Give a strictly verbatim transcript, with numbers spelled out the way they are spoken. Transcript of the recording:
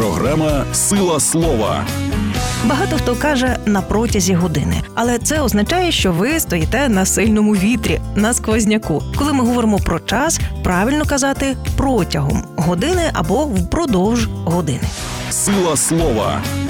Програма «Сила слова». Багато хто каже «на протязі години», але це означає, що ви стоїте на сильному вітрі, на сквозняку. Коли ми говоримо про час, правильно казати «протягом години» або «впродовж години». «Сила слова»